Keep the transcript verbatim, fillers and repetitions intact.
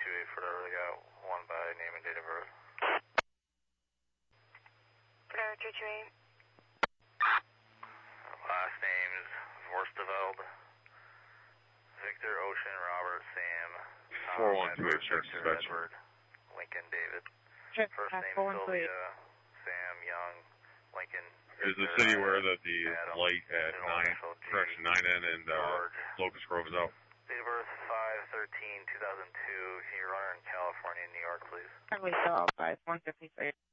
two eight for whatever they got one by name and date of birth. Fleur two two eight. Last names Vorsteveld, Victor, Ocean, Robert, Sam, four one two eight, Edward, sir, Victor, Edward, Lincoln, David. First name Sylvia, Sam, Young, Lincoln. Is the city aware that the Adam, light at nine, correction, nine N and uh, Locust Grove is out? Date of birth five thirteen two thousand two. You're running in California, New York, please. Probably still out by one fifty-three.